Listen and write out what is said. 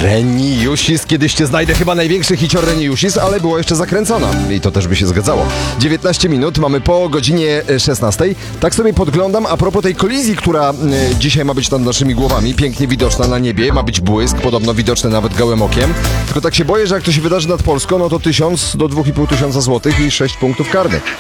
Reniusis, kiedyś cię znajdę, chyba największy hicior Reniusis, ale było jeszcze zakręcona. I to też by się zgadzało. 19 minut, mamy po godzinie 16. Tak sobie podglądam, a propos tej kolizji, która dzisiaj ma być nad naszymi głowami, pięknie widoczna na niebie, ma być błysk, podobno widoczny nawet gołym okiem. Tylko tak się boję, że jak to się wydarzy nad Polską, no to 1000 do 2500 złotych i 6 punktów karnych.